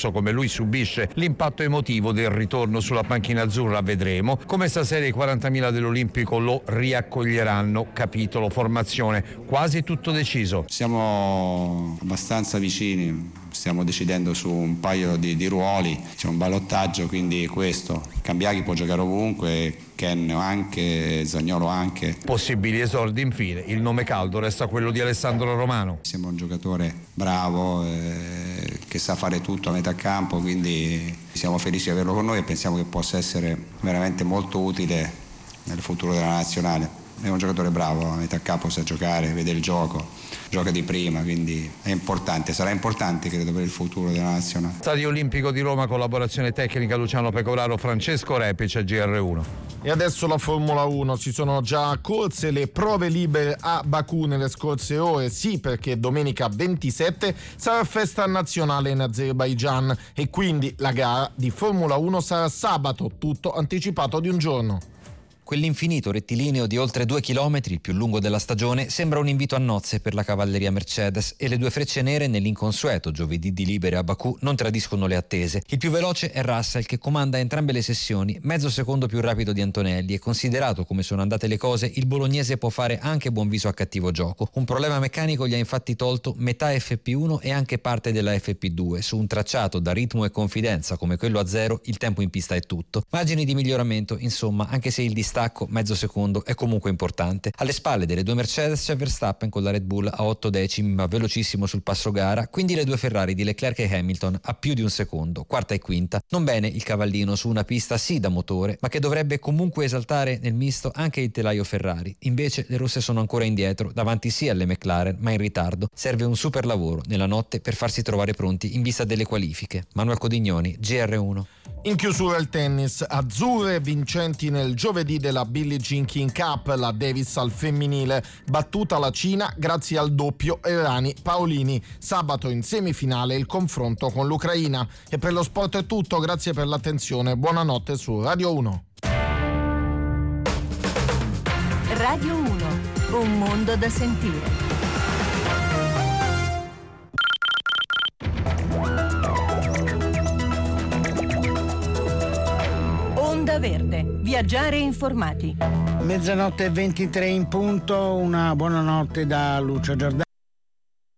discorso, come lui subisce l'impatto emotivo del ritorno sulla panchina azzurra, vedremo. Come stasera i 40.000 dell'Olimpico lo riaccoglieranno. Capitolo formazione, quasi tutto deciso. Siamo abbastanza vicini, stiamo decidendo su un paio di ruoli, c'è un ballottaggio, quindi questo. Cambiaghi può giocare ovunque, Ken anche, Zaniolo anche. Possibili esordi infine, il nome caldo resta quello di Alessandro Romano. Siamo un giocatore bravo, che sa fare tutto a metà campo, quindi siamo felici di averlo con noi e pensiamo che possa essere veramente molto utile nel futuro della nazionale. È un giocatore bravo, a metà campo sa giocare, vede il gioco, gioca di prima, quindi è importante, sarà importante credo per il futuro della nazionale. Stadio Olimpico di Roma, collaborazione tecnica Luciano Pecoraro, Francesco Repice, GR1. E adesso la Formula 1, si sono già corse le prove libere a Baku nelle scorse ore, sì, perché domenica 27 sarà festa nazionale in Azerbaigian e quindi la gara di Formula 1 sarà sabato, tutto anticipato di un giorno. Quell'infinito rettilineo di oltre 2 chilometri, il più lungo della stagione, sembra un invito a nozze per la cavalleria Mercedes e le due frecce nere nell'inconsueto giovedì di libere a Baku non tradiscono le attese. Il più veloce è Russell, che comanda entrambe le sessioni, mezzo secondo più rapido di Antonelli, e considerato come sono andate le cose, il bolognese può fare anche buon viso a cattivo gioco. Un problema meccanico gli ha infatti tolto metà FP1 e anche parte della FP2. Su un tracciato da ritmo e confidenza come quello a zero, il tempo in pista è tutto. Margini di miglioramento, insomma, anche se il distacco mezzo secondo è comunque importante. Alle spalle delle due Mercedes c'è Verstappen con la Red Bull a 8 decimi ma velocissimo sul passo gara, quindi le due Ferrari di Leclerc e Hamilton a più di un secondo, quarta e quinta. Non bene il cavallino su una pista sì da motore, ma che dovrebbe comunque esaltare nel misto anche il telaio Ferrari. Invece le rosse sono ancora indietro, davanti sì alle McLaren ma in ritardo. Serve un super lavoro nella notte per farsi trovare pronti in vista delle qualifiche. Manuel Codignoni, GR1. In chiusura il tennis, azzurre vincenti nel giovedì della Billie Jean King Cup, la Davis al femminile, battuta la Cina grazie al doppio Errani-Paolini. Sabato in semifinale il confronto con l'Ucraina. E per lo sport è tutto, grazie per l'attenzione, buonanotte su Radio 1. Radio 1, un mondo da sentire. Onda Verde, viaggiare informati. Mezzanotte 23 in punto, una buonanotte da Lucio Giordano.